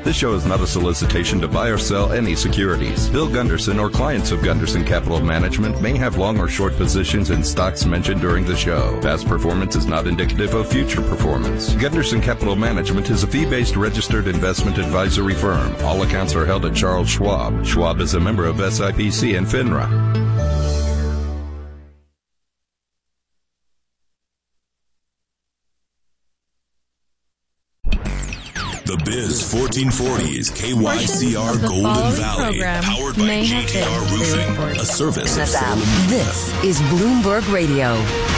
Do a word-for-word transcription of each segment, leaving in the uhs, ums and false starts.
This show is not a solicitation to buy or sell any securities. Bill Gunderson or clients of Gunderson Capital Management may have long or short positions in stocks mentioned during the show. Past performance is not indicative of future performance. Gunderson Capital Management is a fee-based registered investment advisory firm. All accounts are held at Charles Schwab. Schwab is a member of S I P C and FINRA. The Biz fourteen forty is K Y C R Golden Valley, powered by J T R Roofing, a service of Salem. This is Bloomberg Radio.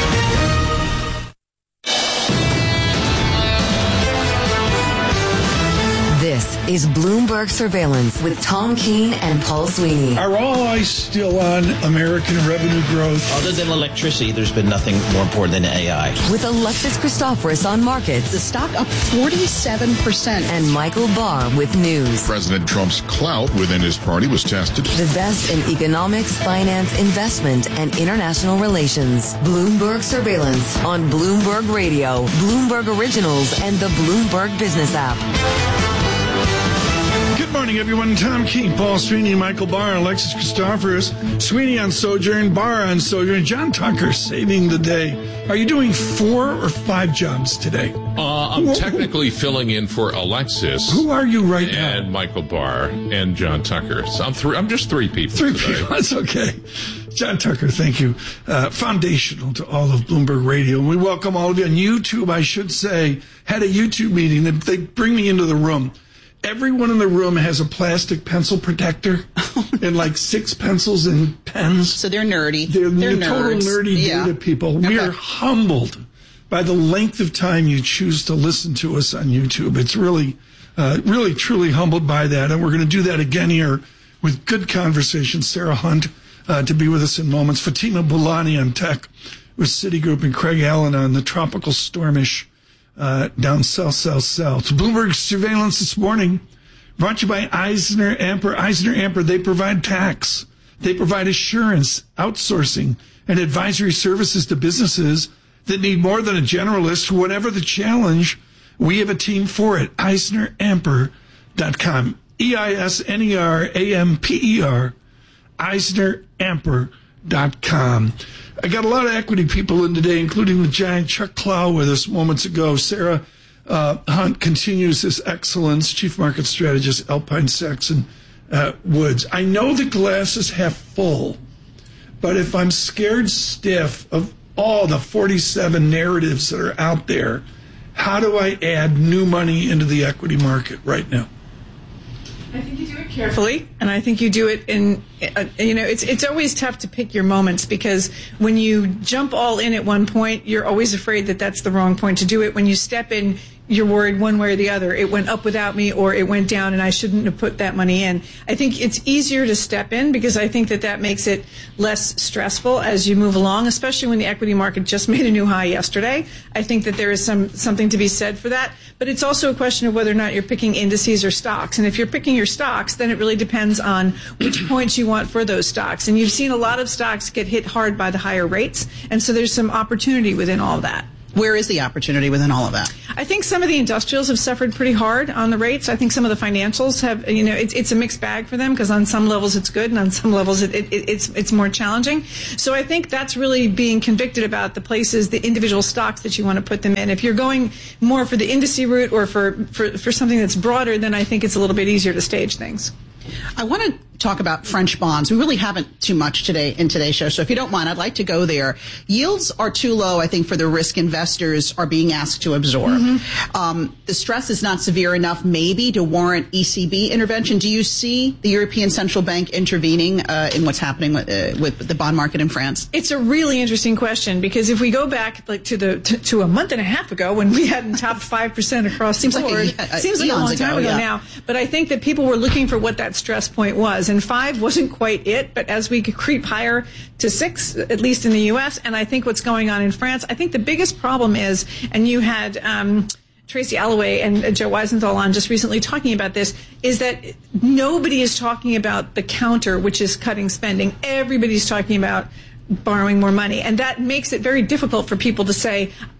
This is Bloomberg Surveillance with Tom Keene and Paul Sweeney. Are all eyes still on American revenue growth? Other than electricity, there's been nothing more important than A I. With Alexis Christoforous on markets. The stock up forty-seven percent. And Michael Barr with news. President Trump's clout within his party was tested. The best in economics, finance, investment, and international relations. Bloomberg Surveillance on Bloomberg Radio, Bloomberg Originals, and the Bloomberg Business app. Good morning, everyone. Tom Keene, Paul Sweeney, Michael Barr, Alexis Christoforous, Sweeney on Sojourn, Barr on Sojourn, John Tucker saving the day. Are you doing four or five jobs today? Uh, I'm Whoa. technically filling in for Alexis. Who are you right and now? And Michael Barr and John Tucker. So I'm three. I'm just three people. Three today. people. That's okay. John Tucker, thank you. Uh, foundational to all of Bloomberg Radio. And we welcome all of you on YouTube. I should say, had a YouTube meeting. They, they bring me into the room. Everyone in the room has a plastic pencil protector and like six pencils and pens. So they're nerdy. They're, they're they're total nerdy yeah. data people. Okay. We are humbled by the length of time you choose to listen to us on YouTube. It's really, uh, really, truly humbled by that. And we're going to do that again here with good conversation. Sarah Hunt uh, to be with us in moments. Fatima Boulani on tech with Citigroup, and Craig Allen on the tropical stormish Uh, down south, south, south. Bloomberg Surveillance this morning brought to you by Eisner Amper. Eisner Amper, they provide tax. They provide assurance, outsourcing, and advisory services to businesses that need more than a generalist. Whatever the challenge, we have a team for it. Eisner Amper dot com. E I S N E R A M P E R. Eisner Amper dot com. I got a lot of equity people in today, including the giant Chuck Clow with us moments ago. Sarah uh, Hunt continues this excellence, Chief Market Strategist, Alpine Saxon uh, Woods. I know the glass is half full, but if I'm scared stiff of all the forty-seven narratives that are out there, how do I add new money into the equity market right now? I think you do it carefully, and I think you do it in, uh, you know, it's it's always tough to pick your moments, because when you jump all in at one point, you're always afraid that that's the wrong point to do it. When you step in, you're worried one way or the other. It went up without me, or it went down, and I shouldn't have put that money in. I think it's easier to step in, because I think that that makes it less stressful as you move along, especially when the equity market just made a new high yesterday. I think that there is some something to be said for that. But it's also a question of whether or not you're picking indices or stocks. And if you're picking your stocks, then it really depends on which points you want for those stocks. And you've seen a lot of stocks get hit hard by the higher rates, and so there's some opportunity within all of that. Where is the opportunity within all of that? I think some of the industrials have suffered pretty hard on the rates. I think some of the financials have, you know, it's, it's a mixed bag for them, because on some levels it's good and on some levels it, it, it's it's more challenging. So I think that's really being convicted about the places, the individual stocks that you want to put them in. If you're going more for the indice route or for, for, for something that's broader, then I think it's a little bit easier to stage things. I want to talk about French bonds. We really haven't too much today in today's show, so if you don't mind, I'd like to go there. Yields are too low, I think, for the risk investors are being asked to absorb. Mm-hmm. Um, the stress is not severe enough, maybe, to warrant E C B intervention. Do you see the European Central Bank intervening uh, in what's happening with, uh, with the bond market in France? It's a really interesting question, because if we go back like to the to, to a month and a half ago when we hadn't topped five percent across the board, like a, a, seems like a long time ago, ago yeah. now. But I think that people were looking for what that stress point was, and five wasn't quite it. But as we creep higher to six, at least in the U S, and I think what's going on in France, I think the biggest problem is, and you had um, Tracy Alloway and Joe Weisenthal on just recently talking about this, is that nobody is talking about the counter, which is cutting spending. Everybody's talking about borrowing more money, and that makes it very difficult for people to say,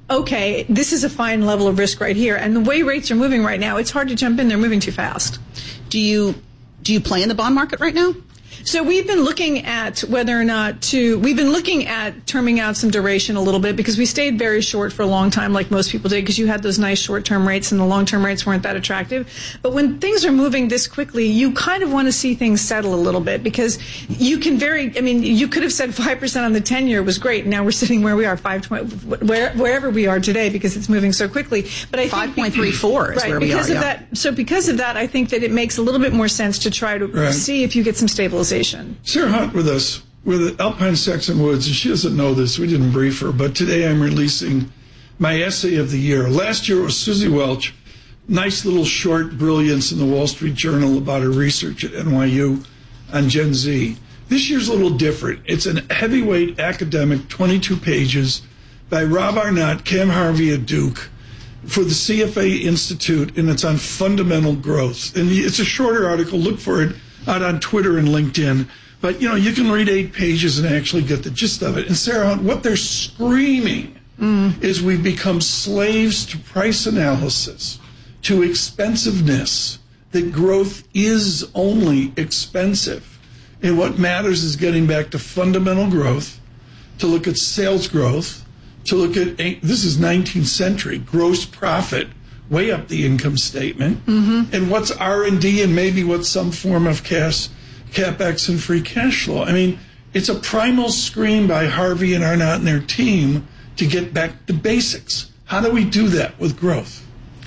okay, this is a fine level of risk right here. And the way rates are moving right now, it's hard to jump in. They're moving too fast. Do you do you play in the bond market right now? So we've been looking at whether or not to, we've been looking at terming out some duration a little bit because we stayed very short for a long time like most people did because you had those nice short-term rates and the long-term rates weren't that attractive. But when things are moving this quickly, you kind of want to see things settle a little bit because you can very, I mean, you could have said five percent on the ten-year was great. Now we're sitting where we are, five twenty, where, wherever we are today because it's moving so quickly. But I five point three four is right, where we because are. Of Yeah. that, so because of that, I think that it makes a little bit more sense to try to right. see if you get some stabilization. Sarah Hunt with us with Alpine Saxon Woods, and she doesn't know this. We didn't brief her, but today I'm releasing my essay of the year. Last year it was Susie Welch, nice little short brilliance in the Wall Street Journal about her research at N Y U on Gen Z. This year's a little different. It's an heavyweight academic, twenty-two pages, by Rob Arnott, Cam Harvey at Duke, for the C F A Institute, and it's on fundamental growth. And it's a shorter article. Look for it out on Twitter and LinkedIn. But, you know, you can read eight pages and actually get the gist of it. And, Sarah, what they're screaming mm. is we've become slaves to price analysis, to expensiveness, that growth is only expensive. And what matters is getting back to fundamental growth, to look at sales growth, to look at, this is nineteenth century, gross profit, way up the income statement, mm-hmm. and what's R and D and maybe what's some form of cash, CapEx and free cash flow. I mean, it's a primal scream by Harvey and Arnott and their team to get back to basics. How do we do that with growth?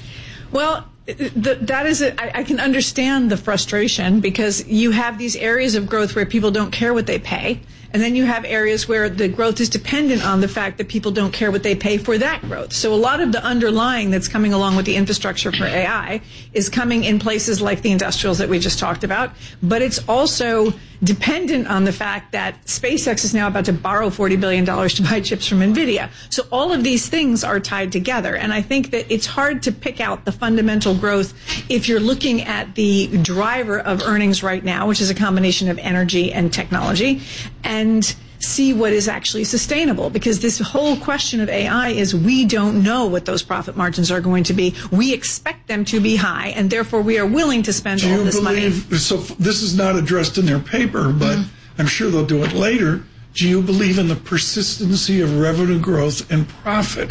Well, th- that is, a, I, I can understand the frustration because you have these areas of growth where people don't care what they pay. And then you have areas where the growth is dependent on the fact that people don't care what they pay for that growth. So a lot of the underlying that's coming along with the infrastructure for A I is coming in places like the industrials that we just talked about. But it's also dependent on the fact that SpaceX is now about to borrow forty billion dollars to buy chips from NVIDIA. So all of these things are tied together. And I think that it's hard to pick out the fundamental growth if you're looking at the driver of earnings right now, which is a combination of energy and technology, and see what is actually sustainable. Because this whole question of A I is we don't know what those profit margins are going to be. We expect them to be high, and therefore we are willing to spend Do all you this believe, money. So this is not addressed in their paper, but mm-hmm. I'm sure they'll do it later. Do you believe in the persistency of revenue growth and profit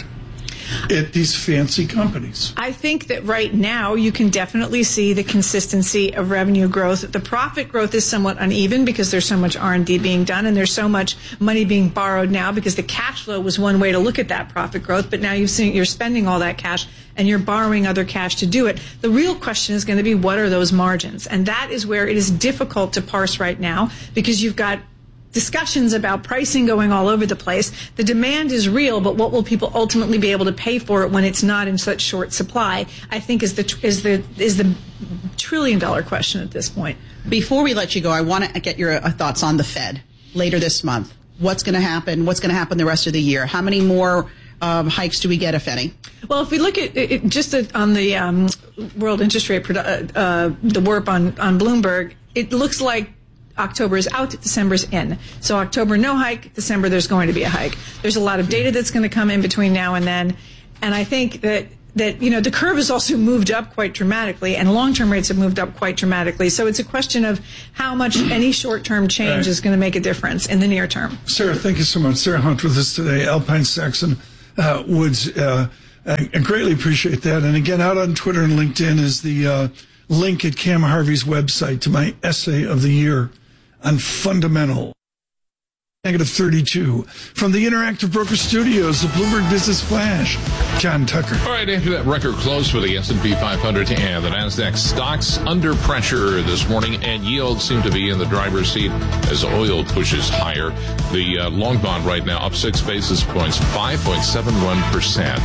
at these fancy companies? I think that right now you can definitely see the consistency of revenue growth. The profit growth is somewhat uneven because there's so much R and D being done and there's so much money being borrowed now because the cash flow was one way to look at that profit growth, but now you've seen you're spending all that cash and you're borrowing other cash to do it. The real question is going to be what are those margins? And that is where it is difficult to parse right now because you've got discussions about pricing going all over the place. The demand is real, but what will people ultimately be able to pay for it when it's not in such short supply, I think is the is the is the trillion dollar question at this point. Before we let you go, I want to get your uh, thoughts on the Fed later this month. What's going to happen? What's going to happen the rest of the year? How many more um, hikes do we get, if any? Well, if we look at it, just on the um, world interest rate, uh, uh, the W I R P on, on Bloomberg, it looks like October is out, December's in. So October, no hike. December, there's going to be a hike. There's a lot of data that's going to come in between now and then. And I think that, that, you know, the curve has also moved up quite dramatically and long-term rates have moved up quite dramatically. So it's a question of how much any short-term change right. is going to make a difference in the near term. Sarah, thank you so much. Sarah Hunt with us today, Alpine Saxon uh, Woods. Uh, I, I greatly appreciate that. And again, out on Twitter and LinkedIn is the uh, link at Cam Harvey's website to my essay of the year on fundamental. Negative thirty-two. From the Interactive Broker Studios, the Bloomberg Business Flash, John Tucker. All right, after that record close for the S and P five hundred and the NASDAQ stocks under pressure this morning, and yields seem to be in the driver's seat as oil pushes higher. The uh, long bond right now up six basis points, five point seven one percent.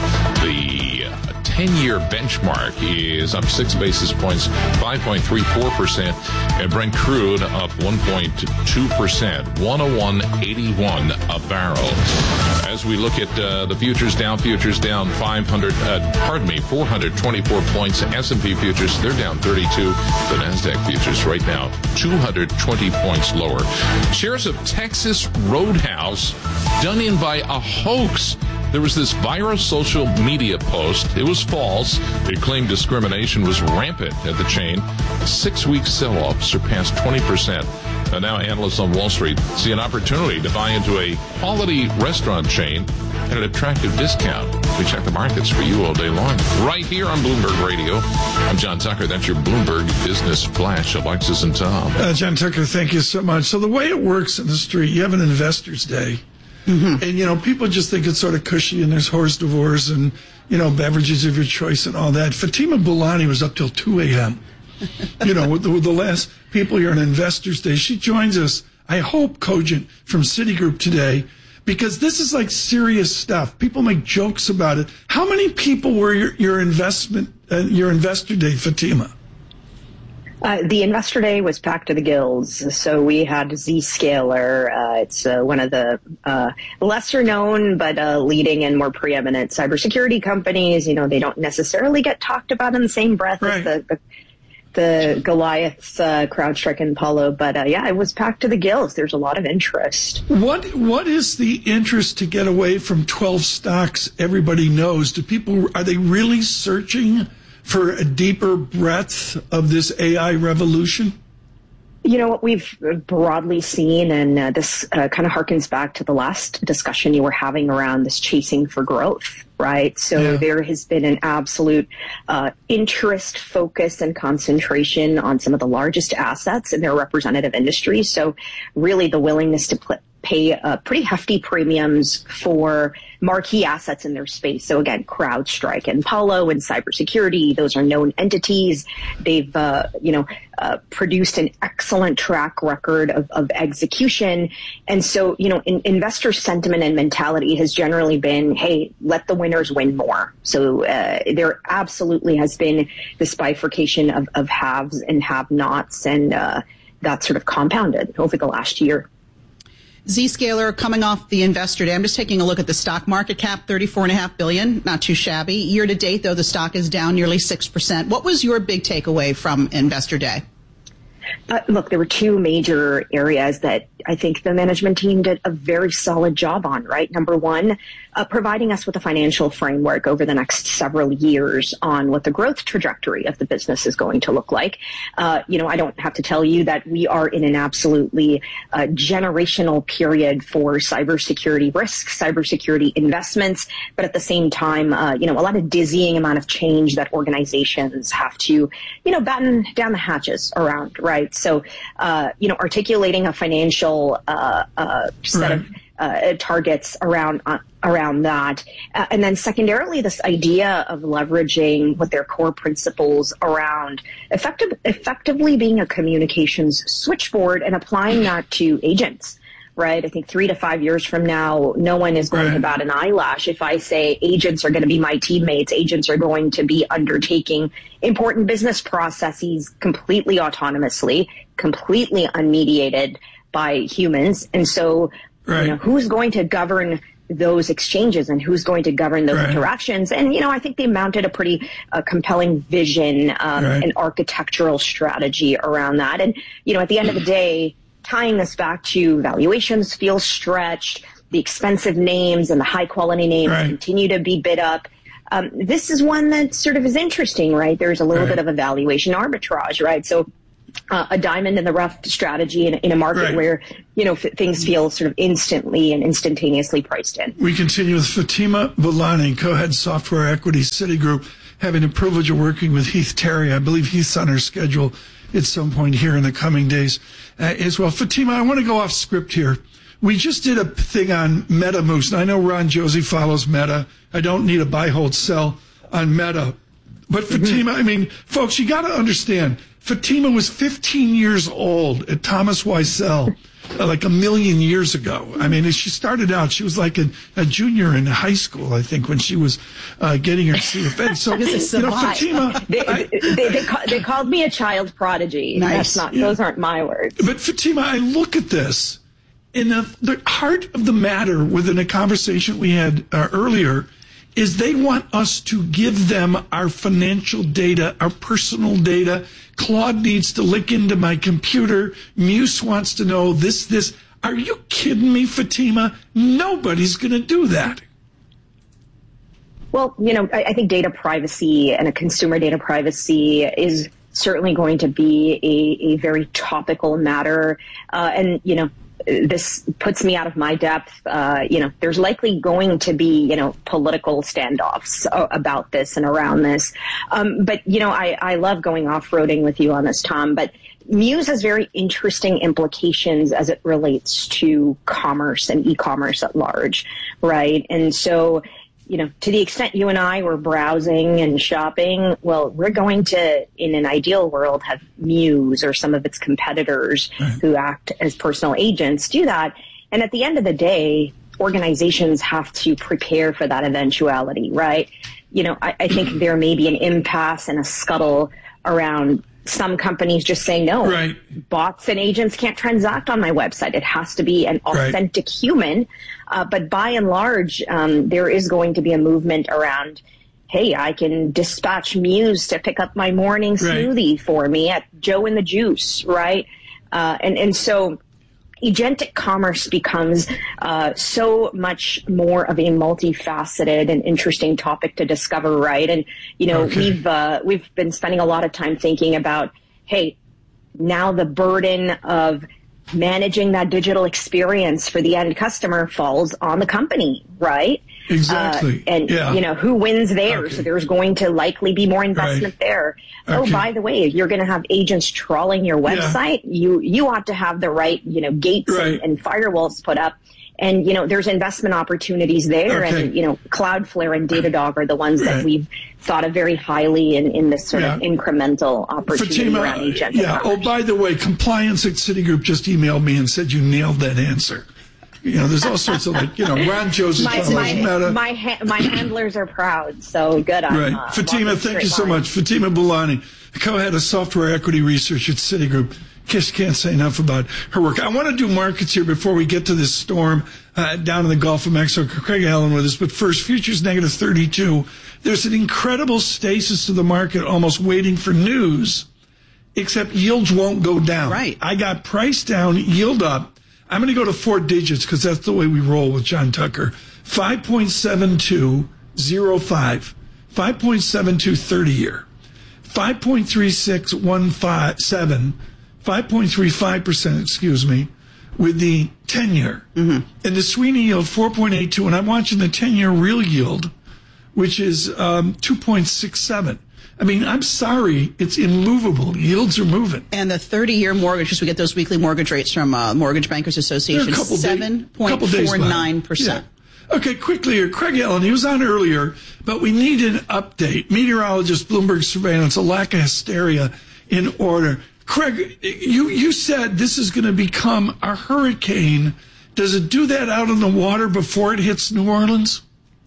The ten-year benchmark is up six basis points, five point three four percent, and Brent crude up one point two percent, one oh one eighty-one a barrel. As we look at uh, the futures, Dow futures down five hundred, uh, pardon me, four hundred twenty-four points. S and P futures, they're down thirty-two. The NASDAQ futures right now two hundred twenty points lower. Shares of Texas Roadhouse done in by a hoax. There was this viral social media post. It was false. It claimed discrimination was rampant at the chain. A six-week sell-off surpassed twenty percent. And now analysts on Wall Street see an opportunity to buy into a quality restaurant chain at an attractive discount. We check the markets for you all day long, right here on Bloomberg Radio. I'm John Tucker. That's your Bloomberg Business Flash. Alexis and Tom. Uh, John Tucker, thank you so much. So the way it works in the street, you have an investor's day. Mm-hmm. And, you know, people just think it's sort of cushy and there's horse divorce and, you know, beverages of your choice and all that. Fatima Boolani was up till two a.m. You know, with the, with the last people here on Investors Day. She joins us, I hope, cogent from Citigroup today, because this is like serious stuff. People make jokes about it. How many people were your, your investment, uh, your Investor Day, Fatima? Uh, the Investor Day was packed to the gills. So we had Zscaler. Uh, it's uh, one of the uh, lesser known but uh, leading and more preeminent cybersecurity companies. You know, they don't necessarily get talked about in the same breath right. as the, the the Goliaths, uh, CrowdStrike and Palo. But uh, yeah, it was packed to the gills. There's a lot of interest. What What is the interest to get away from twelve stocks everybody knows? Do people, are they really searching for a deeper breadth of this A I revolution? You know, what we've broadly seen, and uh, this uh, kind of harkens back to the last discussion you were having around this chasing for growth, right? So yeah. There has been an absolute uh, interest, focus, and concentration on some of the largest assets in their representative industries. So really the willingness to pl- pay uh, pretty hefty premiums for marquee assets in their space. So again, CrowdStrike and Palo and cybersecurity, those are known entities. They've, uh, you know, uh, produced an excellent track record of, of execution. And so, you know, in, investor sentiment and mentality has generally been, hey, let the winners win more. So uh, there absolutely has been this bifurcation of, of haves and have-nots, and uh, that sort of compounded over the last year. Zscaler coming off the Investor Day. I'm just taking a look at the stock market cap, thirty-four point five billion dollars, not too shabby. Year to date, though, the stock is down nearly six percent. What was your big takeaway from Investor Day? Uh, look, there were two major areas that I think the management team did a very solid job on, right? Number one, uh, providing us with a financial framework over the next several years on what the growth trajectory of the business is going to look like. Uh, you know, I don't have to tell you that we are in an absolutely uh, generational period for cybersecurity risks, cybersecurity investments, but at the same time, uh, you know, a lot of dizzying amount of change that organizations have to, you know, batten down the hatches around, right? So, uh, you know, articulating a financial Uh, uh, set right. of uh, targets around uh, around that, uh, and then secondarily, this idea of leveraging what their core principles around effective, effectively being a communications switchboard and applying that to agents. Right. I think three to five years from now, no one is going right. to bat an eyelash if I say agents are going to be my teammates. Agents are going to be undertaking important business processes completely autonomously, completely unmediated by humans. And so, right. you know, who's going to govern those exchanges and who's going to govern those right. interactions? And, you know, I think they mounted a pretty uh, compelling vision um, right. and architectural strategy around that. And, you know, at the end of the day, tying this back to valuations feel stretched, the expensive names and the high quality names right. continue to be bid up. Um, this is one that sort of is interesting, right? There's a little right. bit of a valuation arbitrage, right? So uh, a diamond in the rough strategy in, in a market right. where, you know, f- things feel sort of instantly and instantaneously priced in. We continue with Fatima Boolani, co-head software equity Citigroup, having the privilege of working with Heath Terry. I believe Heath's on our schedule at some point here in the coming days uh, as well. Fatima, I want to go off script here. We just did a thing on MetaMoose, and I know Ron Josie follows Meta. I don't need a buy, hold, sell on Meta. But Fatima, I mean, folks, you got to understand, Fatima was fifteen years old at Thomas Weisel, uh, like a million years ago. I mean, as she started out, she was like a, a junior in high school, I think, when she was uh, getting her C F A. So, you know, Fatima... they, I, they, they, call, they called me a child prodigy. Nice. That's not, yeah. Those aren't my words. But Fatima, I look at this, in the, the heart of the matter within a conversation we had uh, earlier is they want us to give them our financial data, our personal data. Claude needs to lick into my computer. Muse wants to know this, this. Are you kidding me, Fatima? Nobody's going to do that. Well, you know, I, I think data privacy and a consumer data privacy is certainly going to be a, a very topical matter. Uh, and, you know, this puts me out of my depth. Uh, you know, there's likely going to be, you know, political standoffs about this and around this. Um, but, you know, I, I love going off-roading with you on this, Tom. But Muse has very interesting implications as it relates to commerce and e-commerce at large, right? And so, you know, to the extent you and I were browsing and shopping, well, we're going to, in an ideal world, have Muse or some of its competitors right. who act as personal agents do that. And at the end of the day, organizations have to prepare for that eventuality, right? You know, I, I think there may be an impasse and a scuttle around some companies just saying, no, right. bots and agents can't transact on my website. It has to be an authentic right. human. Uh, but by and large, um, there is going to be a movement around, hey, I can dispatch Muse to pick up my morning smoothie right. for me at Joe and the Juice, right? Uh, and, and so agentic commerce becomes uh, so much more of a multifaceted and interesting topic to discover, right? And, you know, okay. we've uh, we've been spending a lot of time thinking about, hey, now the burden of managing that digital experience for the end customer falls on the company, right? Exactly. Uh, and, yeah. you know, who wins there? Okay. So there's going to likely be more investment right. there. Okay. Oh, by the way, you're going to have agents trawling your website. Yeah. You you ought to have the right, you know, gates right. and, and firewalls put up. And, you know, there's investment opportunities there. Okay. And, you know, Cloudflare and Datadog are the ones right. that we've thought of very highly in, in this sort yeah. of incremental opportunity Fatima, around agentic yeah. commerce. Oh, by the way, compliance at Citigroup just emailed me and said you nailed that answer. You know, there's all sorts of, like, you know, Ron Joseph. My, my, Meta. my, ha- my handlers are proud, so good on Right. Uh, Fatima, thank you so much. Fatima Boolani, co-head of software equity research at Citigroup. Just can't say enough about her work. I want to do markets here before we get to this storm uh, down in the Gulf of Mexico. Craig Allen with us. But first, futures negative thirty-two. There's an incredible stasis to the market, almost waiting for news, except yields won't go down. Right. I got price down, yield up. I'm going to go to four digits because that's the way we roll with John Tucker. five point seven two oh five. five point seven two thirty-year. five point three six one seven. five point three five percent, excuse me, with the ten-year. Mm-hmm. And the Sweeney yield, four point eight two. And I'm watching the ten-year real yield, which is um, two point six seven. I mean, I'm sorry, it's immovable. Yields are moving. And the thirty-year mortgage, because we get those weekly mortgage rates from uh, Mortgage Bankers Association, seven point four nine percent. Yeah. Okay, quickly here. Craig Allen, he was on earlier, but we need an update. Meteorologist, Bloomberg surveillance, a lack of hysteria in order. Craig, you, you said this is going to become a hurricane. Does it do that out in the water before it hits New Orleans?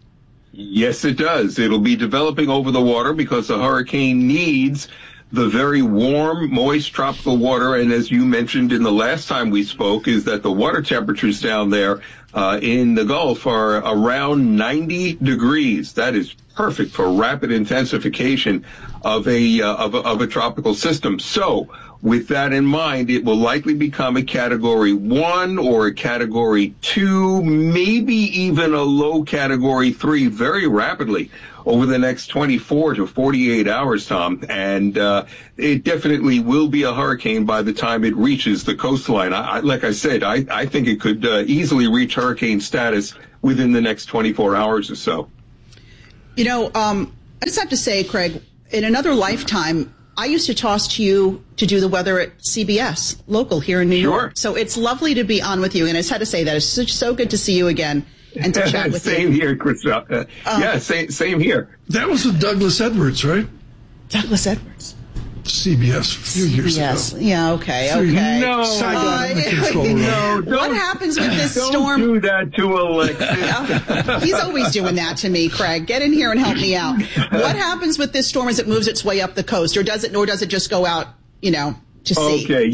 Yes, it does. It'll be developing over the water because the hurricane needs the very warm, moist tropical water. And as you mentioned in the last time we spoke, is that the water temperatures down there uh, in the Gulf are around ninety degrees. That is perfect for rapid intensification of a, uh, of a, of a tropical system. So with that in mind, it will likely become a category one or a category two, maybe even a low category three very rapidly over the next twenty-four to forty-eight hours, Tom. And uh, it definitely will be a hurricane by the time it reaches the coastline. I, I, like I said, I, I think it could uh, easily reach hurricane status within the next twenty-four hours or so. You know, um, I just have to say, Craig, in another lifetime, I used to toss to you to do the weather at C B S, local here in New sure. York. So it's lovely to be on with you. And I just had to say that. It's such, so good to see you again and to chat with same you. Same here, Chris. Uh, uh, yeah, same, same here. That was with Douglas Edwards, right? Douglas Edwards. C B S a few years yes. ago. Yeah, okay, okay. No, uh, no, what happens with this don't storm? Don't do that to Alexis. He's always doing that to me, Craig. Get in here and help me out. What happens with this storm as it moves its way up the coast, or does it, or does it just go out, you know, to sea? Okay, yeah.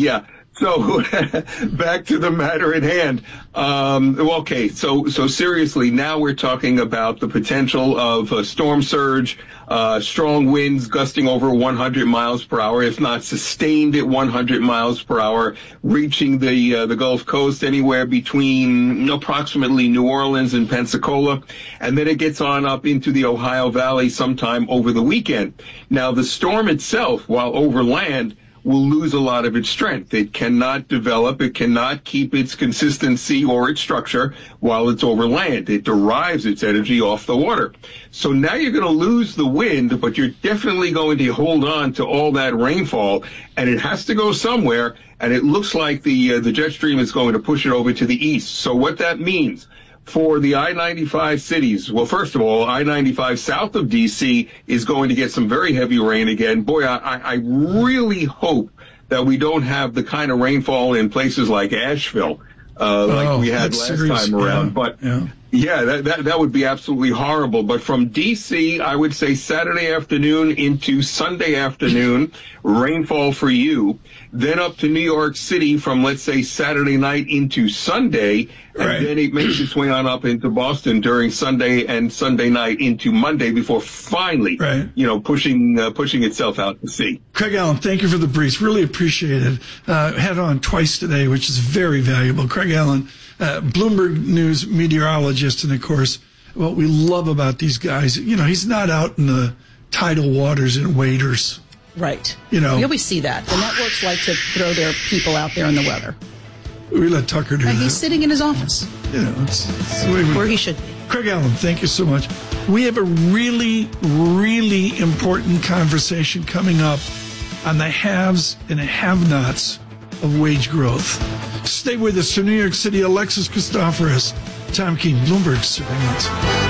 So back to the matter at hand. Um, okay, so so seriously, now we're talking about the potential of a storm surge, uh, strong winds gusting over one hundred miles per hour, if not sustained at one hundred miles per hour, reaching the uh, the Gulf Coast anywhere between approximately New Orleans and Pensacola, and then it gets on up into the Ohio Valley sometime over the weekend. Now, the storm itself, while over land, will lose a lot of its strength. It cannot develop, it cannot keep its consistency or its structure while it's over land. It derives its energy off the water. So now you're going to lose the wind, but you're definitely going to hold on to all that rainfall, and it has to go somewhere, and it looks like the uh, the jet stream is going to push it over to the east. So what that means for the I ninety-five cities, well, first of all, I ninety-five south of D C is going to get some very heavy rain again. Boy, I, I really hope that we don't have the kind of rainfall in places like Asheville, uh, like oh, we had last serious. time around. Yeah, but yeah, yeah that, that, that would be absolutely horrible. But from D C, I would say Saturday afternoon into Sunday afternoon, rainfall for you. Then up to New York City from, let's say, Saturday night into Sunday, and right. then it makes its way on up into Boston during Sunday and Sunday night into Monday before finally, right. you know, pushing uh, pushing itself out to sea. Craig Allen, thank you for the briefs. Really appreciate it. Uh, had on twice today, which is very valuable. Craig Allen, uh, Bloomberg News meteorologist, and of course, what we love about these guys, you know, he's not out in the tidal waters in waders. Right. You know, we always see that. The networks like to throw their people out there in the weather. We let Tucker do and that. He's sitting in his office. You know, it's, it's the way we, where he should be. Craig Allen, thank you so much. We have a really, really important conversation coming up on the haves and have-nots of wage growth. Stay with us. To New York City, Alexis Christoforous, Tom Keene, Bloomberg Surveillance.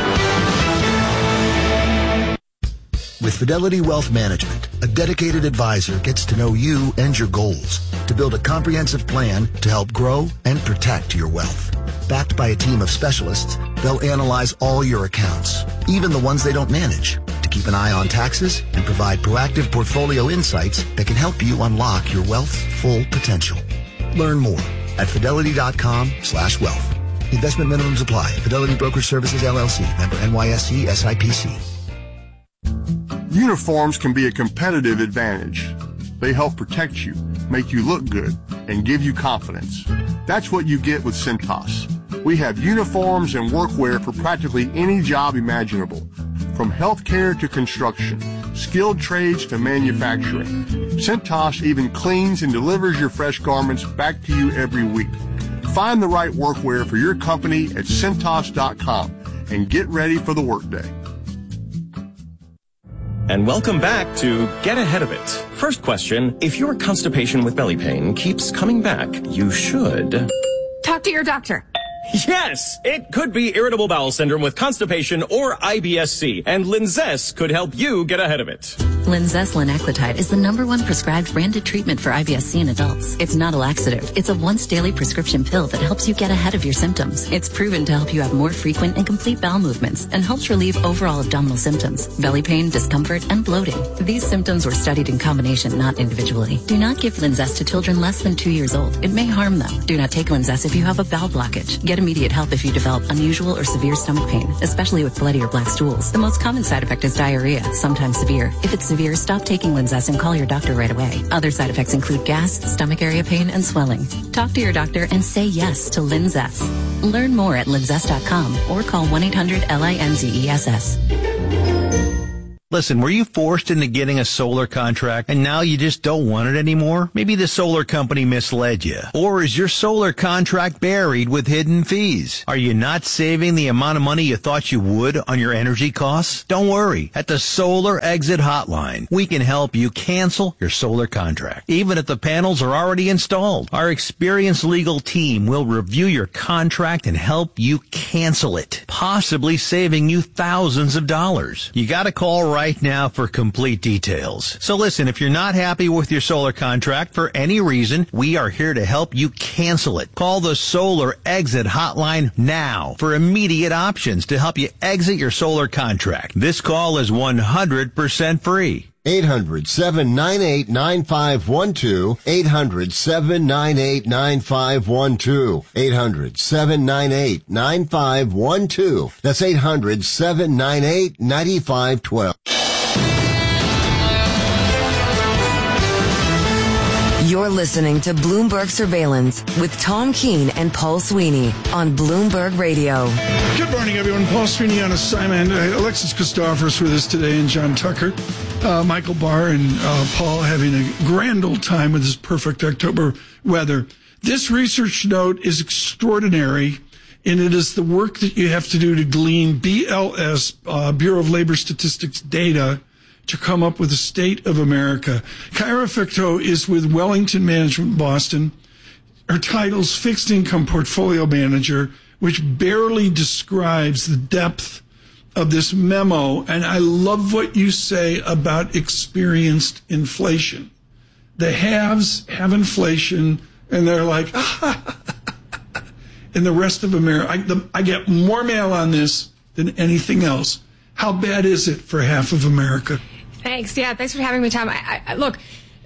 With Fidelity Wealth Management, a dedicated advisor gets to know you and your goals to build a comprehensive plan to help grow and protect your wealth. Backed by a team of specialists, they'll analyze all your accounts, even the ones they don't manage, to keep an eye on taxes and provide proactive portfolio insights that can help you unlock your wealth's full potential. Learn more at fidelity.com slash wealth. Investment minimums apply. Fidelity Brokerage Services, L L C. Member N Y S E S I P C. Uniforms can be a competitive advantage. They help protect you, make you look good, and give you confidence. That's what you get with Cintas. We have uniforms and workwear for practically any job imaginable, from healthcare to construction, skilled trades to manufacturing. Cintas even cleans and delivers your fresh garments back to you every week. Find the right workwear for your company at Cintas dot com and get ready for the workday. And welcome back to Get Ahead of It. First question, if your constipation with belly pain keeps coming back, you should... talk to your doctor. Yes, it could be irritable bowel syndrome with constipation or I B S C, and Linzess could help you get ahead of it. Linzess linaclotide is the number one prescribed branded treatment for I B S C in adults. It's not a laxative. It's a once daily prescription pill that helps you get ahead of your symptoms. It's proven to help you have more frequent and complete bowel movements and helps relieve overall abdominal symptoms, belly pain, discomfort, and bloating. These symptoms were studied in combination, not individually. Do not give Linzess to children less than two years old. It may harm them. Do not take Linzess if you have a bowel blockage. Get immediate help if you develop unusual or severe stomach pain, especially with bloody or black stools. The most common side effect is diarrhea, sometimes severe. If it's severe, stop taking Linzess and call your doctor right away. Other side effects include gas, stomach area pain, and swelling. Talk to your doctor and say yes to Linzess. Learn more at linzess dot com or call one eight hundred L I N Z E S S. Listen, were you forced into getting a solar contract and now you just don't want it anymore? Maybe the solar company misled you. Or is your solar contract buried with hidden fees? Are you not saving the amount of money you thought you would on your energy costs? Don't worry. At the Solar Exit Hotline, we can help you cancel your solar contract, even if the panels are already installed. Our experienced legal team will review your contract and help you cancel it, possibly saving you thousands of dollars. You gotta call right right now for complete details. So listen, if you're not happy with your solar contract for any reason, we are here to help you cancel it. Call the Solar Exit Hotline now for immediate options to help you exit your solar contract. This call is one hundred percent free. eight hundred, seven nine eight, nine five one two. eight hundred, seven nine eight, nine five one two. eight hundred, seven nine eight, nine five one two. That's eight hundred, seven nine eight, nine five one two. You're listening to Bloomberg Surveillance with Tom Keene and Paul Sweeney on Bloomberg Radio. Good morning, everyone. Paul Sweeney on assignment. Uh, Alexis Christophorous with us today, and John Tucker. Uh, Michael Barr and uh, Paul having a grand old time with this perfect October weather. This research note is extraordinary, and it is the work that you have to do to glean B L S, uh, Bureau of Labor Statistics data, to come up with the state of America. Kyra Ficto is with Wellington Management Boston. Her title's Fixed Income Portfolio Manager, which barely describes the depth of this memo. And I love what you say about experienced inflation. The haves have inflation, and they're like, ah, and the rest of America, I, the, I get more mail on this than anything else. How bad is it for half of America? Thanks. Yeah, thanks for having me, Tom. I, I, look,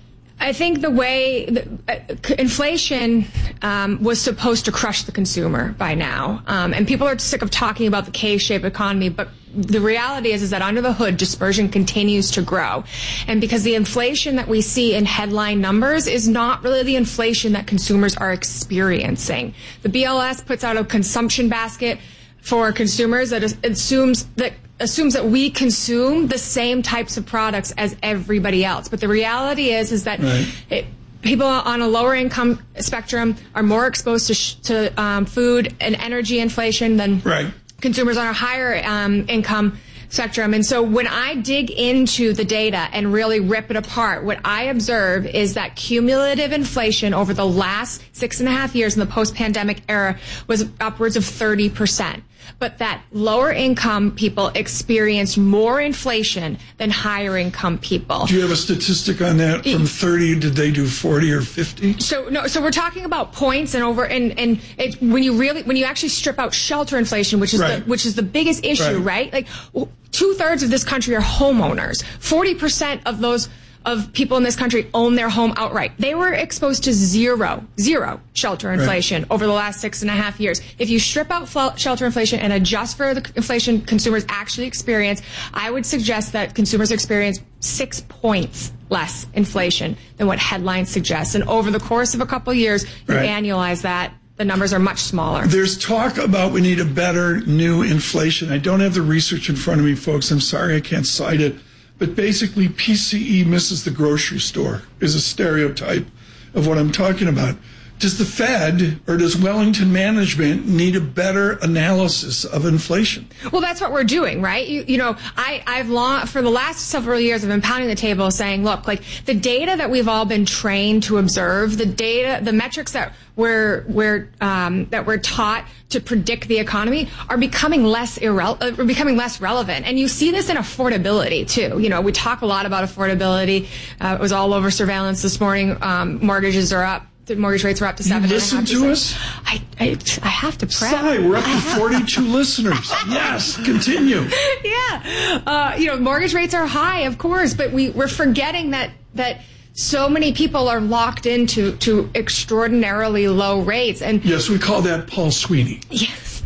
I think the way the, uh, inflation um, was supposed to crush the consumer by now, um, and people are sick of talking about the K-shaped economy, but the reality is, is that under the hood, dispersion continues to grow. And because the inflation that we see in headline numbers is not really the inflation that consumers are experiencing. The B L S puts out a consumption basket for consumers that assumes that assumes that we consume the same types of products as everybody else. But the reality is, is that right. it, people on a lower income spectrum are more exposed to, sh- to um, food and energy inflation than right. consumers on a higher um, income spectrum. And so when I dig into the data and really rip it apart, what I observe is that cumulative inflation over the last six and a half years in the post-pandemic era was upwards of thirty percent. But that lower income people experienced more inflation than higher income people. Do you have a statistic on that? From thirty, did they do forty or fifty? So no. So we're talking about points and over and and it, when you really when you actually strip out shelter inflation, which is right. the which is the biggest issue, right? right? Like two thirds of this country are homeowners. Forty percent of those. of people in this country own their home outright. They were exposed to zero, zero shelter inflation right. over the last six and a half years. If you strip out fl- shelter inflation and adjust for the inflation consumers actually experience, I would suggest that consumers experience six points less inflation than what headlines suggest. And over the course of a couple of years, you right. annualize that, the numbers are much smaller. There's talk about we need a better new inflation. I don't have the research in front of me, folks. I'm sorry I can't cite it. But basically, P C E misses the grocery store is a stereotype of what I'm talking about. Does the Fed or does Wellington Management need a better analysis of inflation? Well, that's what we're doing, right? You, you know, I, I've long, for the last several years, I've been pounding the table saying, look, like the data that we've all been trained to observe, the data, the metrics that we're, we're, um, that we're taught to predict the economy are becoming less irre- uh, becoming less relevant. And you see this in affordability too. You know, we talk a lot about affordability. Uh, it was all over surveillance this morning. Um, mortgages are up. The mortgage rates are up to seven. You listen to us? I, I, I have to prep. Sorry, we're up to forty-two listeners. Yes, continue. Yeah. Uh, you know, mortgage rates are high, of course, but we, we're forgetting that, that so many people are locked into to extraordinarily low rates. And yes, we call that Paul Sweeney. Yes.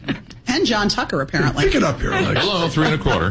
And John Tucker, apparently. Pick it up here, Alex. Hello, three and a quarter.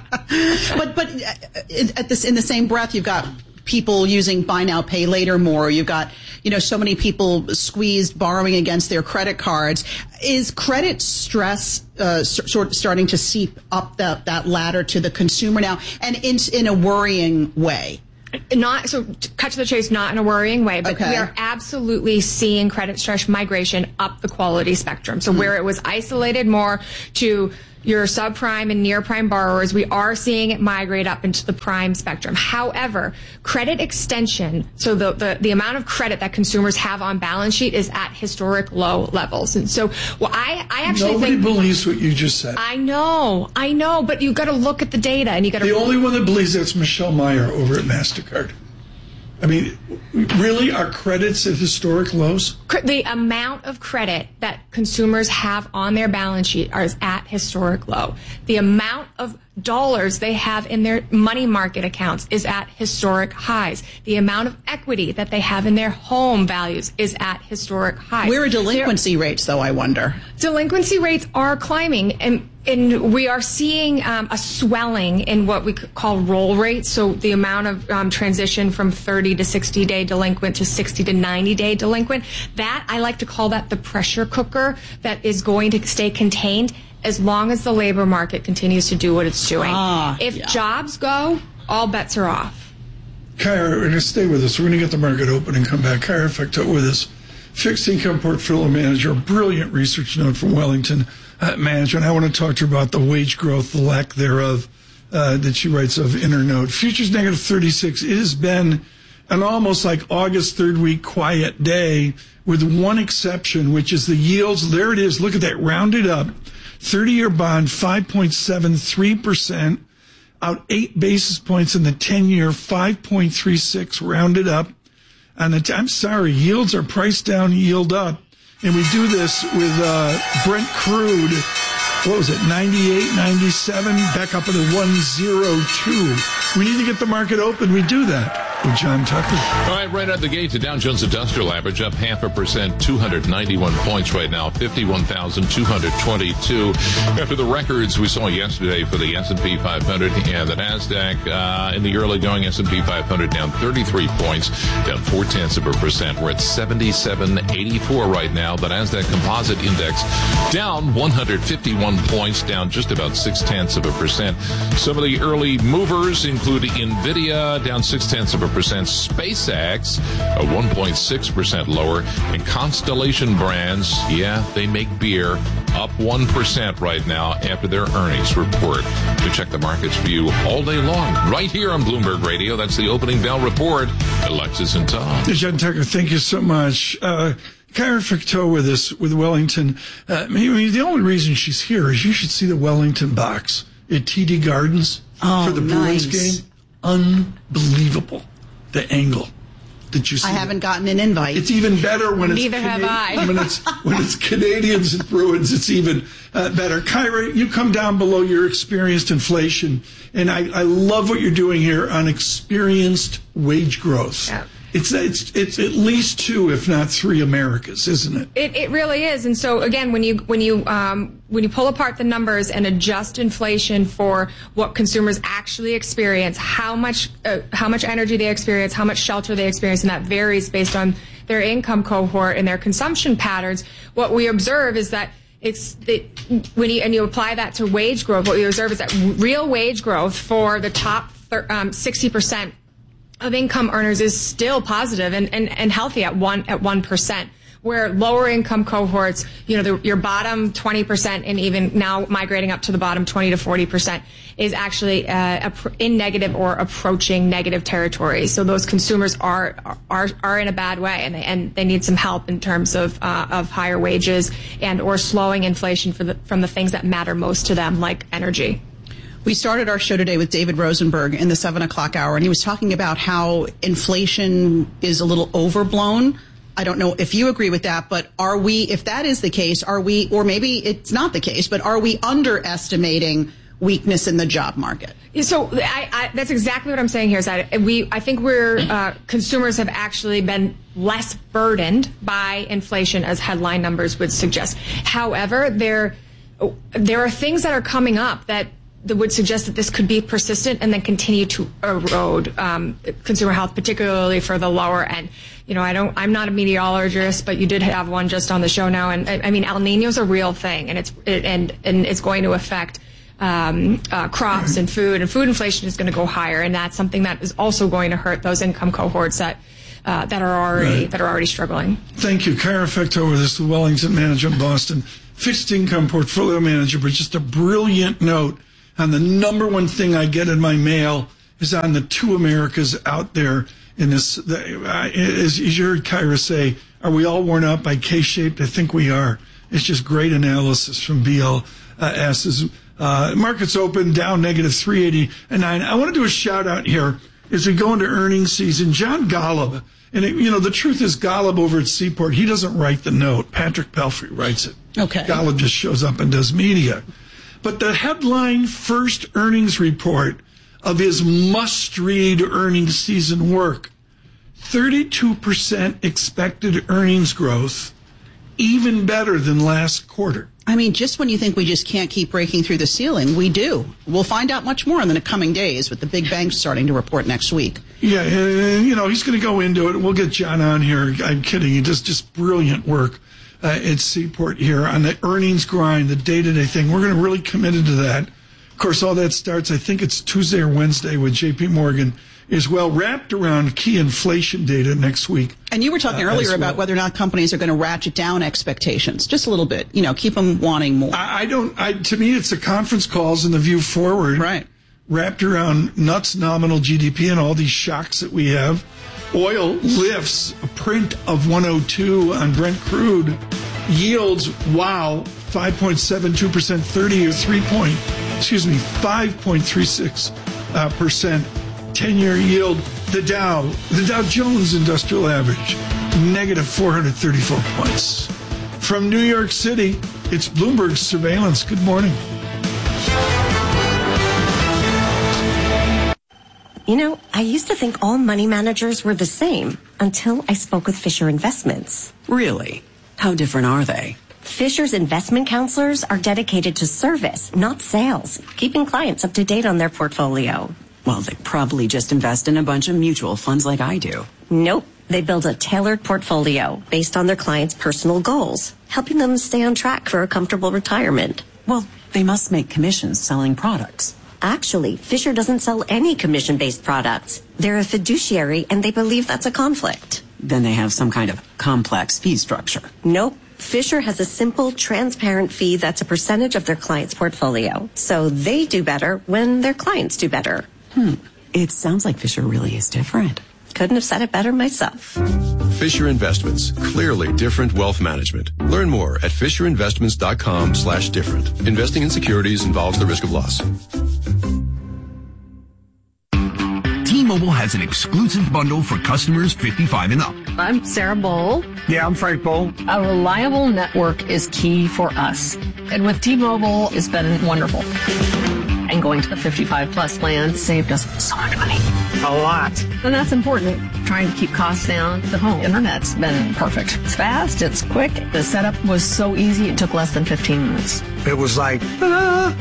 but but at this in the same breath, you've got people using buy now, pay later more. You've got, you know, so many people squeezed borrowing against their credit cards. Is credit stress uh, sort of starting to seep up that, that ladder to the consumer now, and in, in a worrying way? Not so cut to the chase, not in a worrying way, but okay. we are absolutely seeing credit stress migration up the quality spectrum. So mm. where it was isolated more to your subprime and near prime borrowers, we are seeing it migrate up into the prime spectrum. However, credit extension, so the, the, the amount of credit that consumers have on balance sheet is at historic low levels. And so, well, I, I actually Nobody think... Nobody believes what you just said. I know, I know, but you've got to look at the data and you got to... The only one that believes that's Michelle Meyer over at MasterCard. I mean, really, are credits at historic lows? The amount of credit that consumers have on their balance sheet is at historic low. The amount of dollars they have in their money market accounts is at historic highs. The amount of equity that they have in their home values is at historic highs. Where are delinquency They're, rates, though, I wonder? Delinquency rates are climbing, and and we are seeing um, a swelling in what we could call roll rates. So the amount of um, transition from thirty to sixty day delinquent to sixty to ninety day delinquent. That, I like to call that the pressure cooker that is going to stay contained as long as the labor market continues to do what it's doing. Ah, if yeah. jobs go, all bets are off. Kyra, we're going to stay with us. We're going to get the market open and come back. Kyra Fecteau with us, fixed income portfolio manager, a brilliant research note from Wellington uh, Management. I want to talk to her about the wage growth, the lack thereof, uh, that she writes of in her note. Futures negative thirty-six. It has been an almost like August third week quiet day, with one exception, which is the yields. There it is. Look at that, rounded up. thirty-year bond, five point seven three percent, out eight basis points in the ten-year, five point three six, rounded up. And the, I'm sorry, yields are priced down, yield up. And we do this with uh, Brent crude, what was it, ninety-eight, ninety-seven, back up to the one oh two. We need to get the market open. We do that with John Tucker. All right, right out the gate, the Dow Jones Industrial Average up half a percent, two hundred ninety-one points right now, fifty-one thousand two hundred twenty-two. After the records we saw yesterday for the S and P five hundred and the NASDAQ, uh, in the early going, S and P five hundred down thirty-three points, down four tenths of a percent. We're at seventy-seven eighty-four right now. The NASDAQ Composite Index down one hundred fifty-one points, down just about six tenths of a percent. Some of the early movers include NVIDIA, down six tenths of a percent. SpaceX, a one point six percent lower. And Constellation Brands, yeah, they make beer, up one percent right now after their earnings report. We check the markets for you all day long, right here on Bloomberg Radio. That's the Opening Bell Report. Alexis and Tom. John Tucker, thank you so much. Uh, Kyra Fecteau with us, with Wellington. Uh, maybe the only reason she's here is you should see the Wellington box at T D Gardens oh, for the Bruins nice. game. Unbelievable. The angle that you see. I haven't gotten an invite. It's even better when it's Neither have Cana- I. when it's when it's Canadians and Bruins. It's even uh, better. Kyra, you come down below your experienced inflation, and I, I love what you're doing here on experienced wage growth. Yeah. It's it's it's at least two, if not three, Americas, isn't it? It, it really is. And so again, when you when you um, when you pull apart the numbers and adjust inflation for what consumers actually experience, how much uh, how much energy they experience, how much shelter they experience, and that varies based on their income cohort and their consumption patterns. What we observe is that it's the, when you and you apply that to wage growth, what we observe is that real wage growth for the top um, sixty percent of income earners is still positive and, and, and healthy at one at one percent, where lower income cohorts, you know, the, your bottom twenty percent and even now migrating up to the bottom twenty to forty percent is actually uh, in negative or approaching negative territory. So those consumers are are are in a bad way, and they and they need some help in terms of uh, of higher wages and or slowing inflation for the, from the things that matter most to them, like energy. We started our show today with David Rosenberg in the seven o'clock hour, and he was talking about how inflation is a little overblown. I don't know if you agree with that, but are we, if that is the case, are we, or maybe it's not the case, but are we underestimating weakness in the job market? So I, I, that's exactly what I'm saying here. Is that we, I think we're uh, consumers have actually been less burdened by inflation, as headline numbers would suggest. However, there there are things that are coming up that. that would suggest that this could be persistent and then continue to erode um, consumer health, particularly for the lower end. You know, I don't, I'm not a meteorologist, but you did have one just on the show now. And I, I mean, El Nino is a real thing, and it's it, and and it's going to affect um, uh, crops and food, and food inflation is going to go higher, and that's something that is also going to hurt those income cohorts that uh, that are already right. that are already struggling. Thank you, Kyra Fecteau with us, the Wellington manager in Boston, fixed income portfolio manager, but just a brilliant note. And the number one thing I get in my mail is on the two Americas out there in this. The, uh, as you heard Kyra say, are we all worn out by K-shaped? I think we are. It's just great analysis from B L S. Uh, markets open, down negative three eighty-nine. I want to do a shout out here as we go into earnings season. John Golub, and it, you know, the truth is Golub over at Seaport, he doesn't write the note. Patrick Belfry writes it. Okay. Golub just shows up and does media. But the headline first earnings report of his must-read earnings season work, thirty-two percent expected earnings growth, even better than last quarter. I mean, just when you think we just can't keep breaking through the ceiling, we do. We'll find out much more in the coming days with the big banks starting to report next week. Yeah, and, you know, he's going to go into it. We'll get John on here. I'm kidding. He does just brilliant work uh, at Seaport here on the earnings grind, the day-to-day thing. We're going to really committed to that. Of course, all that starts, I think it's Tuesday or Wednesday with J P Morgan, is well wrapped around key inflation data next week. And you were talking uh, earlier well. about whether or not companies are going to ratchet down expectations just a little bit, you know, keep them wanting more. I, I don't, I, to me, it's the conference calls and the view forward. Right. Wrapped around nuts nominal G D P and all these shocks that we have. Oil lifts a print of one oh two on Brent crude. Yields, wow, five point seven two percent, thirty or three point, excuse me, five point three six uh, percent. ten-year yield. The Dow, the Dow Jones Industrial Average, negative four hundred thirty-four points. From New York City, it's Bloomberg Surveillance. Good morning. You know, I used to think all money managers were the same until I spoke with Fisher Investments. Really? How different are they? Fisher's investment counselors are dedicated to service, not sales, keeping clients up to date on their portfolio. Well, they probably just invest in a bunch of mutual funds like I do. Nope. They build a tailored portfolio based on their clients' personal goals, helping them stay on track for a comfortable retirement. Well, they must make commissions selling products. Actually, Fisher doesn't sell any commission-based products. They're a fiduciary, and they believe that's a conflict. Then they have some kind of complex fee structure. Nope. Fisher has a simple, transparent fee that's a percentage of their client's portfolio. So they do better when their clients do better. Hmm. It sounds like Fisher really is different. Couldn't have said it better myself. Fisher Investments. Clearly different wealth management. Learn more at fisherinvestments.com slash different. Investing in securities involves the risk of loss. T-Mobile has an exclusive bundle for customers fifty-five and up. I'm Sarah Bowl. Yeah, I'm Frank Bowl. A reliable network is key for us. And with T-Mobile, it's been wonderful. And going to the fifty-five plus plan saved us so much money. A lot. And that's important. Trying to keep costs down. The home internet's been perfect. It's fast, it's quick. The setup was so easy, it took less than fifteen minutes. It was like, ah.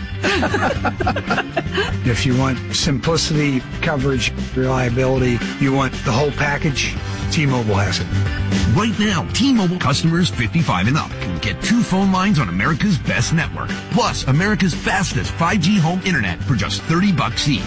If you want simplicity, coverage, reliability, you want the whole package, T-Mobile has it. Right now, T-Mobile customers fifty-five and up can get two phone lines on America's best network, plus America's fastest five G home internet for just thirty bucks each.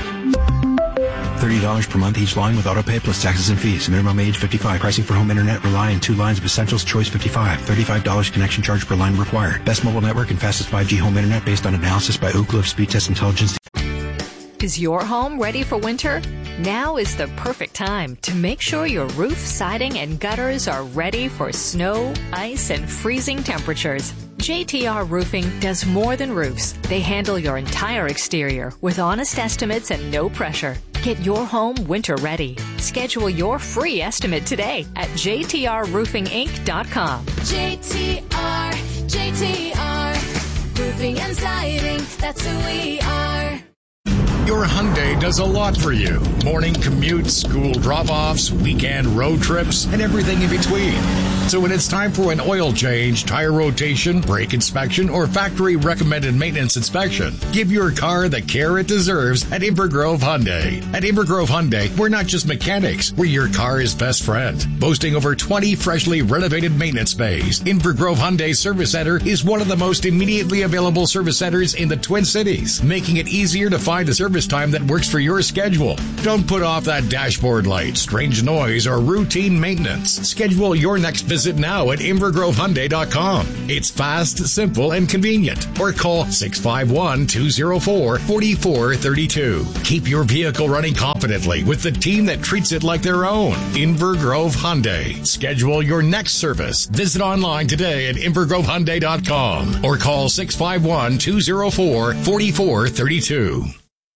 thirty dollars per month each line with autopay plus taxes and fees. Minimum age fifty-five. Pricing for home internet rely on two lines of Essentials Choice fifty-five. thirty-five dollars connection charge per line required. Best mobile network and fastest five G home internet based on analysis by Ookla of Speed Test Intelligence. Is your home ready for winter? Now is the perfect time to make sure your roof, siding, and gutters are ready for snow, ice, and freezing temperatures. J T R Roofing does more than roofs. They handle your entire exterior with honest estimates and no pressure. Get your home winter ready. Schedule your free estimate today at j t r roofing inc dot com. J T R, J T R, Roofing and Siding, that's who we are. Your Hyundai does a lot for you. Morning commutes, school drop-offs, weekend road trips, and everything in between. So when it's time for an oil change, tire rotation, brake inspection, or factory recommended maintenance inspection, give your car the care it deserves at Invergrove Hyundai. At Invergrove Hyundai, we're not just mechanics, we're your car's best friend. Boasting over twenty freshly renovated maintenance bays, Invergrove Hyundai Service Center is one of the most immediately available service centers in the Twin Cities, making it easier to find a service time that works for your schedule. Don't put off that dashboard light, strange noise, or routine maintenance. Schedule your next visit now at invergrove hyundai dot com. It's fast, simple, and convenient. Or call six five one, two oh four, four four three two. Keep your vehicle running confidently with the team that treats it like their own. Invergrove Hyundai. Schedule your next service. Visit online today at invergrove hyundai dot com or call six five one, two oh four, four four three two.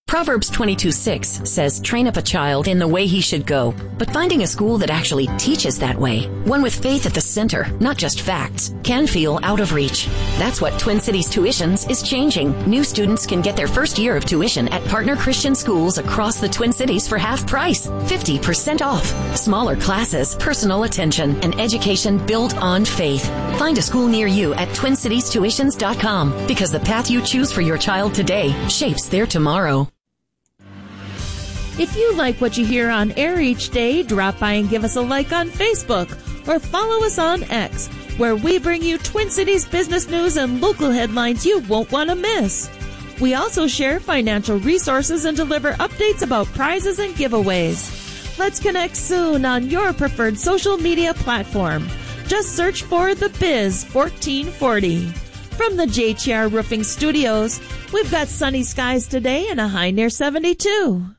Proverbs twenty-two six says, train up a child in the way he should go. But finding a school that actually teaches that way, one with faith at the center, not just facts, can feel out of reach. That's what Twin Cities Tuitions is changing. New students can get their first year of tuition at partner Christian schools across the Twin Cities for half price, fifty percent off. Smaller classes, personal attention, and education built on faith. Find a school near you at twin cities tuitions dot com because the path you choose for your child today shapes their tomorrow. If you like what you hear on air each day, drop by and give us a like on Facebook or follow us on X, where we bring you Twin Cities business news and local headlines you won't want to miss. We also share financial resources and deliver updates about prizes and giveaways. Let's connect soon on your preferred social media platform. Just search for The Biz fourteen forty. From the J T R Roofing Studios, we've got sunny skies today and a high near seventy-two.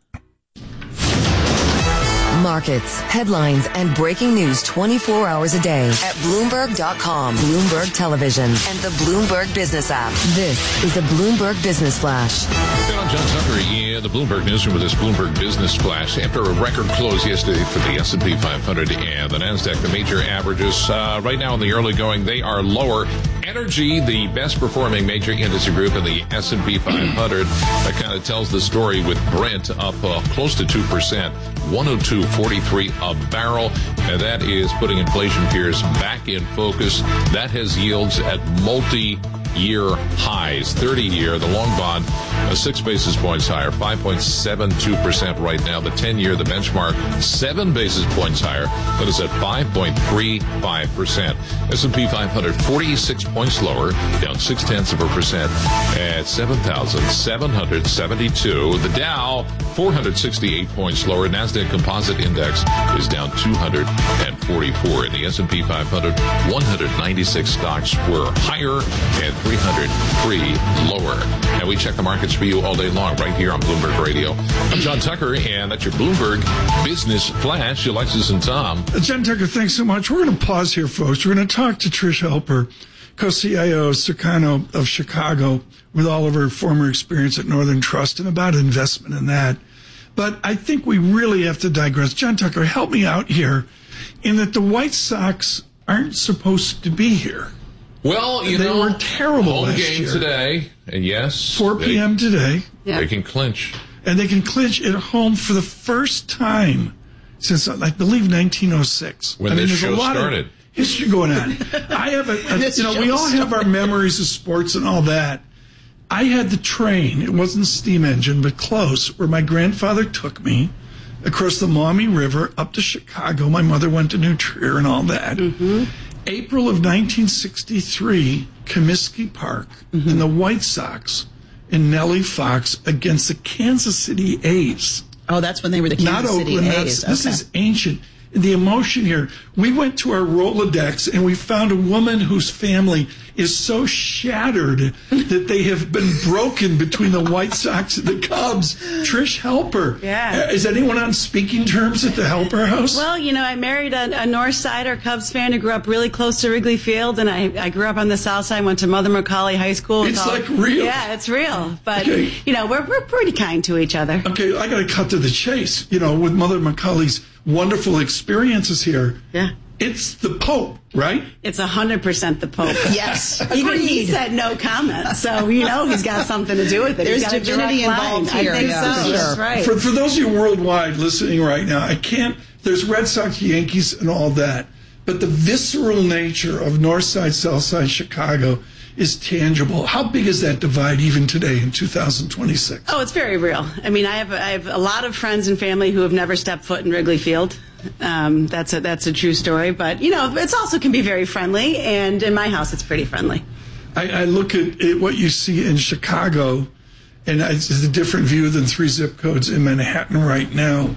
Markets, headlines, and breaking news twenty-four hours a day at Bloomberg dot com, Bloomberg Television, and the Bloomberg Business app. This is a Bloomberg Business Flash. Hey, I'm John Tucker in the Bloomberg Newsroom with this Bloomberg Business Flash. After a record close yesterday for the S and P five hundred and the NASDAQ, the major averages uh, right now in the early going, they are lower. Energy, the best performing major industry group in the S and P five hundred, that kind of tells the story with Brent up uh, close to two percent, one oh two forty-three a barrel, and that is putting inflation fears back in focus. That has yields at multi-year highs. thirty-year, the long bond, uh, six basis points higher, five point seven two percent right now. The ten-year, the benchmark, seven basis points higher, but it's at five point three five percent. S and P five hundred, forty-six points lower, down six tenths of a percent at seven thousand seven hundred seventy-two. The Dow, four hundred sixty-eight points lower. NASDAQ Composite Index is down two hundred forty-four. In the S and P five hundred, one hundred ninety-six stocks were higher and three hundred three lower. And we check the markets for you all day long right here on Bloomberg Radio. I'm John Tucker, and that's your Bloomberg Business Flash. Alexis and Tom. John Tucker, thanks so much. We're going to pause here, folks. We're going to talk to Trish Helper, co-C I O of Circano of Chicago, with all of her former experience at Northern Trust, and about investment in that. But I think we really have to digress. John Tucker, help me out here in that the White Sox aren't supposed to be here. Well, you they know, were terrible home last game year. today, and yes, four p.m. they, today. They can clinch. And they can clinch at home for the first time since, I believe, nineteen oh six. When I mean, this there's show a lot started. Of history going on. I have a, a you know, we all have our memories of sports and all that. I had the train. It wasn't a steam engine, but close, where my grandfather took me across the Maumee River up to Chicago. My mother went to New Trier and all that. Mm-hmm. April of nineteen sixty-three, Comiskey Park, mm-hmm. and the White Sox and Nellie Fox against the Kansas City A's. Oh, that's when they were the Kansas Not City Oakland, A's. This okay. is ancient. The emotion here. We went to our Rolodex and we found a woman whose family is so shattered that they have been broken between the White Sox and the Cubs. Trish Helper. Yeah. Uh, is anyone on speaking terms at the Helper house? Well, you know, I married a, a North Sider Cubs fan who grew up really close to Wrigley Field, and I, I grew up on the South Side, went to Mother McCauley High School. It's all, like real. Yeah, it's real. But, okay. you know, we're, we're pretty kind to each other. Okay, I got to cut to the chase. You know, with Mother McCauley's wonderful experiences here. Yeah. It's the Pope, right? It's one hundred percent the Pope. Yes. Even he said no comment. So, you know, he's got something to do with it. There's He's got divinity involved here. I think Yeah, so. sure. That's right. For, for those of you worldwide listening right now, I can't, there's Red Sox, Yankees, and all that, but the visceral nature of North Side, South Side, Chicago is tangible. How big is that divide even today in two thousand twenty-six? Oh, it's very real. I mean, I have I have a lot of friends and family who have never stepped foot in Wrigley Field. Um, that's a that's a true story. But you know, it's also can be very friendly. And in my house, it's pretty friendly. I, I look at it, what you see in Chicago, and it's a different view than three zip codes in Manhattan right now.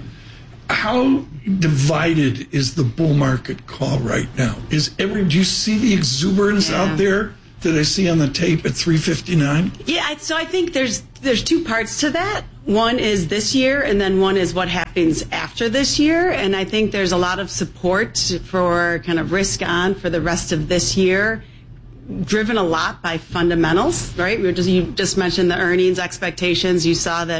How divided is the bull market call right now? Is every do you see the exuberance Yeah. out there that I see on the tape at three fifty-nine? Yeah, I- so I think there's there's two parts to that. One is this year, and then one is what happens after this year. And I think there's a lot of support for kind of risk on for the rest of this year, driven a lot by fundamentals, right? We were just you just mentioned the earnings expectations. You saw that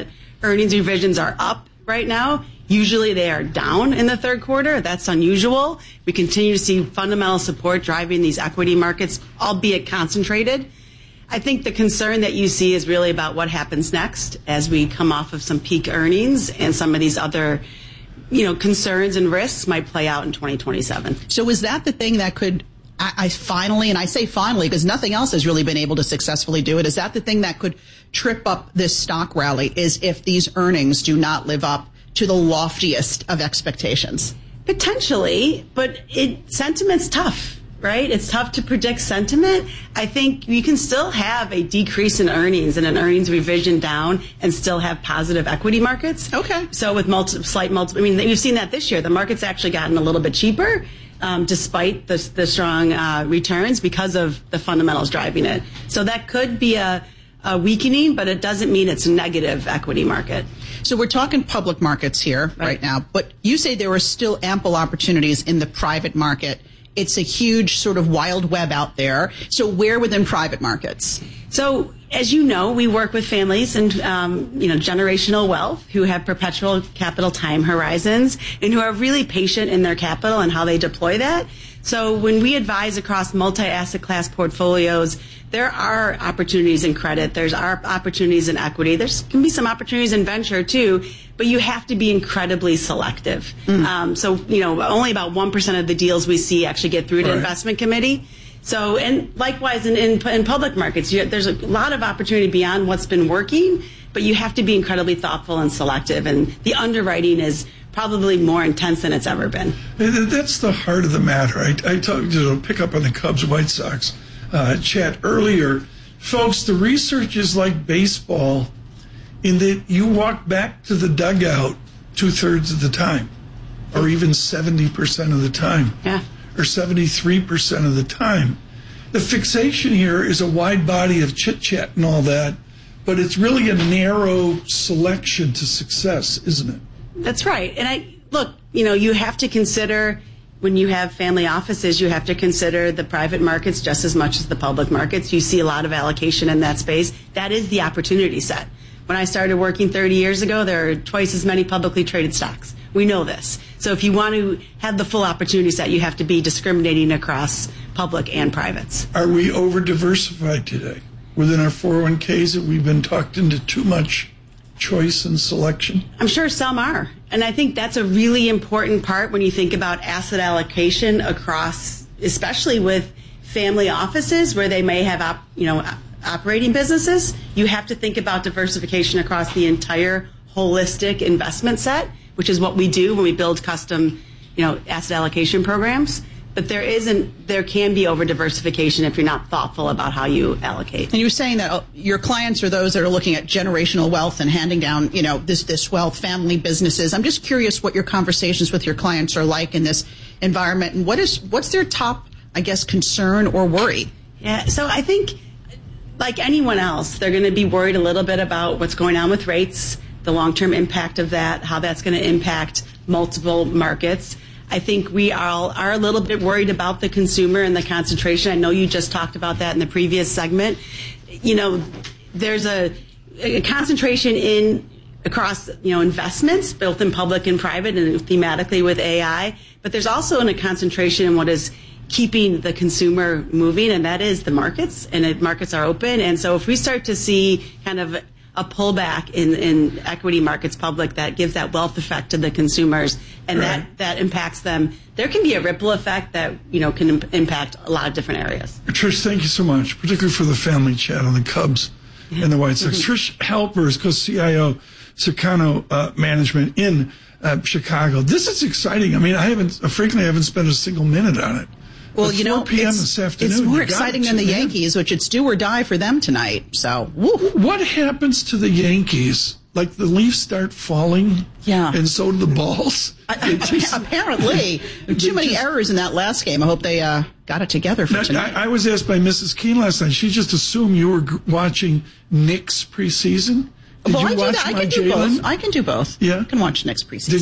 earnings revisions are up right now. Usually they are down in the third quarter. That's unusual. We continue to see fundamental support driving these equity markets, albeit concentrated. I think the concern that you see is really about what happens next as we come off of some peak earnings and some of these other, you know, concerns and risks might play out in twenty twenty-seven. So is that the thing that could, I, I finally, and I say finally because nothing else has really been able to successfully do it, is that the thing that could trip up this stock rally, is if these earnings do not live up to the loftiest of expectations? Potentially, but it sentiment's tough, right? It's tough to predict sentiment. I think you can still have a decrease in earnings and an earnings revision down and still have positive equity markets. Okay. So with multi- slight multiple, I mean, you've seen that this year. The market's actually gotten a little bit cheaper um, despite the, the strong uh, returns because of the fundamentals driving it. So that could be a, a weakening, but it doesn't mean it's a negative equity market. So we're talking public markets here right. right now, but you say there are still ample opportunities in the private market. It's a huge sort of wild web out there. So where within private markets? So as you know, we work with families and, um, you know, generational wealth who have perpetual capital time horizons and who are really patient in their capital and how they deploy that. So when we advise across multi-asset class portfolios, there are opportunities in credit. There's are opportunities in equity. There's can be some opportunities in venture too, but you have to be incredibly selective. Mm. Um, so, you know, only about one percent of the deals we see actually get through to right. investment committee. So, and likewise in, in, in public markets, you, there's a lot of opportunity beyond what's been working, but you have to be incredibly thoughtful and selective. And the underwriting is probably more intense than it's ever been. That's the heart of the matter. I, I talked to pick up on the Cubs White Sox uh, chat earlier. Folks, the research is like baseball in that you walk back to the dugout two-thirds of the time, or even seventy percent of the time, yeah. or seventy-three percent of the time. The fixation here is a wide body of chit-chat and all that, but it's really a narrow selection to success, isn't it? That's right. And I look, you know, you have to consider when you have family offices, you have to consider the private markets just as much as the public markets. You see a lot of allocation in that space. That is the opportunity set. When I started working thirty years ago, there are twice as many publicly traded stocks. We know this. So if you want to have the full opportunity set, you have to be discriminating across public and privates. Are we over diversified today? Within our four oh one k's, have we been talked into too much choice and selection? I'm sure some are. And I think that's a really important part when you think about asset allocation across, especially with family offices where they may have, op, you know, operating businesses. You have to think about diversification across the entire holistic investment set, which is what we do when we build custom, you know, asset allocation programs. But there isn't, there can be over diversification if you're not thoughtful about how you allocate. And you were saying that your clients are those that are looking at generational wealth and handing down, you know, this, this wealth, family businesses. I'm just curious what your conversations with your clients are like in this environment, and what is, what's their top, I guess, concern or worry? Yeah. So I think like anyone else, they're going to be worried a little bit about what's going on with rates, the long-term impact of that, how that's going to impact multiple markets. I think we all are a little bit worried about the consumer and the concentration. I know you just talked about that in the previous segment. You know, there's a, a concentration in across, you know, investments, both in public and private and thematically with A I. But there's also a concentration in what is keeping the consumer moving, and that is the markets. And the markets are open. And so if we start to see kind of a pullback in, in equity markets public that gives that wealth effect to the consumers and right. that, that impacts them, there can be a ripple effect that, you know, can imp- impact a lot of different areas. Trish, thank you so much, particularly for the family chat on the Cubs and the White Sox. Mm-hmm. Trish Halpers, co-C I O, Secano uh, Management in uh, Chicago. This is exciting. I mean, I haven't, uh, frankly, I haven't spent a single minute on it. Well, you know, four p.m. it's, this afternoon, it's more you exciting got than the man. Yankees, which it's do or die for them tonight. So, woo. What happens to the Yankees? Like the leaves start falling, yeah, and so do the balls. I, just, apparently, too many just, errors in that last game. I hope they uh, got it together for now, tonight. I, I was asked by Missus Keene last night. She just assumed you were g- watching Knicks preseason. Did well, you I, do watch that. I my can do Jalen? both. I can do both. Yeah, I can watch Knicks preseason. Did